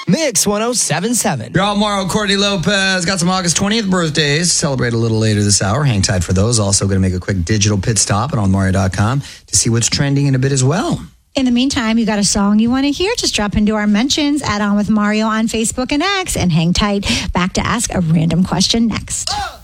Mix 107.7. You're all Mario Courtney Lopez. Got some August 20th birthdays. Celebrate a little later this hour. Hang tight for those. Also going to make a quick digital pit stop at onmario.com to see what's trending in a bit as well. In the meantime, you got a song you want to hear? Just drop into our mentions, add on with Mario on Facebook and X, and hang tight. Back to ask a random question next.